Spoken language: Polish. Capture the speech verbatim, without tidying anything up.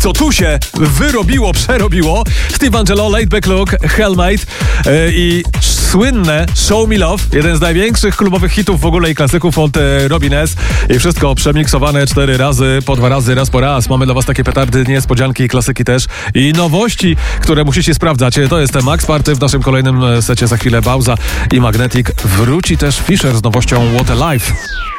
co tu się wyrobiło, przerobiło. Steve Angelo, Laid Back Look, Hellmate yy, i słynne Show Me Love, jeden z największych klubowych hitów w ogóle i klasyków od e, Robin S. I wszystko przemiksowane cztery razy, po dwa razy, raz po raz. Mamy dla was takie petardy, niespodzianki, klasyki też i nowości, które musicie sprawdzać. To jest Max Party, w naszym kolejnym secie za chwilę Bauza i Magnetic. Wróci też Fisher z nowością What a Life.